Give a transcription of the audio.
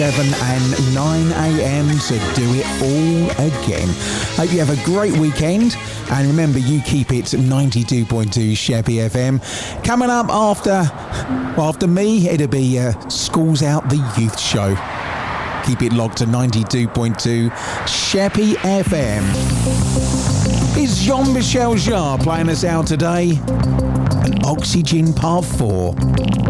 7 and 9 a.m. to do it all again. Hope you have a great weekend, and remember, you keep it 92.2 Sheppy FM. Coming up after me, it'll be Schools Out, the Youth Show. Keep it locked to 92.2 Sheppy FM. It's Jean-Michel Jarre playing us out today, and Oxygen Part 4.